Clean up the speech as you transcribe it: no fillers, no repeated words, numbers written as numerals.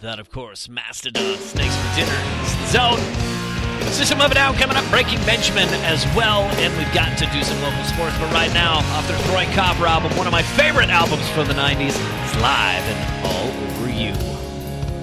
That, of course, Mastodon, Snakes for Dinner, is the Zone. System of a Down coming up, Breaking Benjamin as well, and we've got to do some local sports. But right now, off their Troy Copper album, one of my favorite albums from the 90s, it's Live and All Over You.